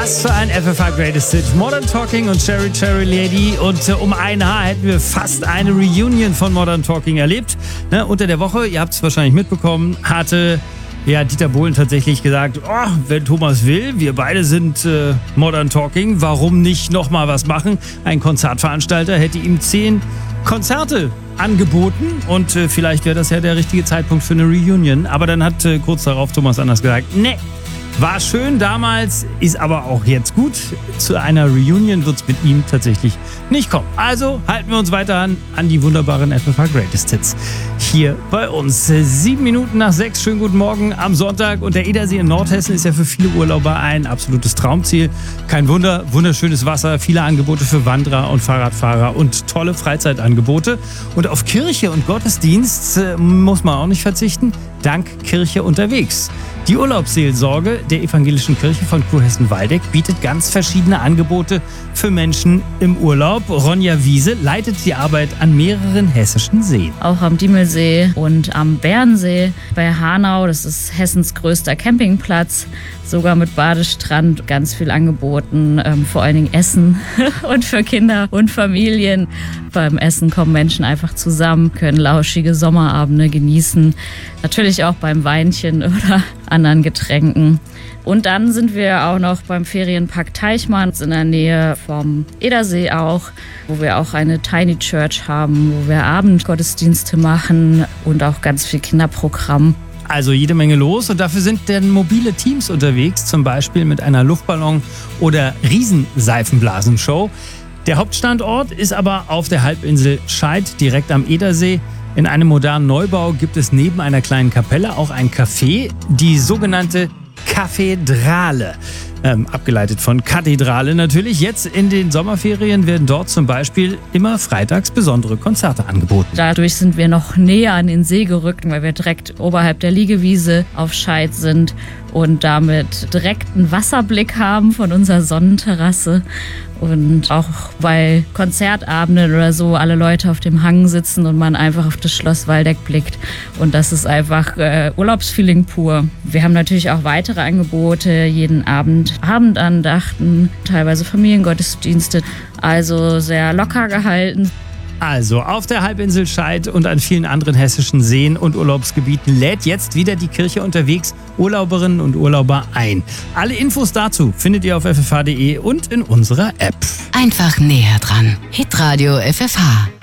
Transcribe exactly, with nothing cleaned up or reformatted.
Was für ein F F H Greatest Hit. Modern Talking und Cherry Cherry Lady. Und äh, um ein Haar hätten wir fast eine Reunion von Modern Talking erlebt. Ne, unter der Woche, ihr habt es wahrscheinlich mitbekommen, hatte ja, Dieter Bohlen tatsächlich gesagt, oh, wenn Thomas will, wir beide sind äh, Modern Talking, warum nicht nochmal was machen? Ein Konzertveranstalter hätte ihm zehn Konzerte angeboten und äh, vielleicht wäre das ja der richtige Zeitpunkt für eine Reunion. Aber dann hat äh, kurz darauf Thomas Anders gesagt, nee, war schön damals, ist aber auch jetzt gut. Zu einer Reunion wird es mit ihm tatsächlich nicht kommen. Also halten wir uns weiter an, an die wunderbaren F F H Greatest Hits hier bei uns. Sieben Minuten nach sechs, schönen guten Morgen am Sonntag. Und der Edersee in Nordhessen ist ja für viele Urlauber ein absolutes Traumziel. Kein Wunder, wunderschönes Wasser, viele Angebote für Wanderer und Fahrradfahrer und tolle Freizeitangebote. Und auf Kirche und Gottesdienst äh, muss man auch nicht verzichten, dank Kirche unterwegs. Die Urlaubsseelsorge der Evangelischen Kirche von Kurhessen-Waldeck bietet ganz verschiedene Angebote für Menschen im Urlaub. Ronja Wiese leitet die Arbeit an mehreren hessischen Seen. Auch am Diemelsee und am Bernsee bei Hanau, das ist Hessens größter Campingplatz, sogar mit Badestrand, ganz viel angeboten, ähm, vor allen Dingen Essen und für Kinder und Familien. Beim Essen kommen Menschen einfach zusammen, können lauschige Sommerabende genießen, natürlich auch beim Weinchen oder anderen Getränken. Und dann sind wir auch noch beim Ferienpark Teichmann in der Nähe vom Edersee auch, wo wir auch eine Tiny Church haben, wo wir Abendgottesdienste machen und auch ganz viel Kinderprogramm. Also jede Menge los und dafür sind dann mobile Teams unterwegs, zum Beispiel mit einer Luftballon- oder Riesenseifenblasenshow. Der Hauptstandort ist aber auf der Halbinsel Scheid, direkt am Edersee. In einem modernen Neubau gibt es neben einer kleinen Kapelle auch ein Café, die sogenannte Kathedrale. Ähm, abgeleitet von Kathedrale natürlich. Jetzt in den Sommerferien werden dort zum Beispiel immer freitags besondere Konzerte angeboten. Dadurch sind wir noch näher an den See gerückt, weil wir direkt oberhalb der Liegewiese auf Scheid sind und damit direkt einen Wasserblick haben von unserer Sonnenterrasse. Und auch bei Konzertabenden oder so alle Leute auf dem Hang sitzen und man einfach auf das Schloss Waldeck blickt. Und das ist einfach äh, Urlaubsfeeling pur. Wir haben natürlich auch weitere Angebote, jeden Abend Abendandachten, teilweise Familiengottesdienste, also sehr locker gehalten. Also auf der Halbinsel Scheid und an vielen anderen hessischen Seen und Urlaubsgebieten lädt jetzt wieder die Kirche unterwegs Urlauberinnen und Urlauber ein. Alle Infos dazu findet ihr auf f f h punkt d e und in unserer App. Einfach näher dran. Hitradio F F H.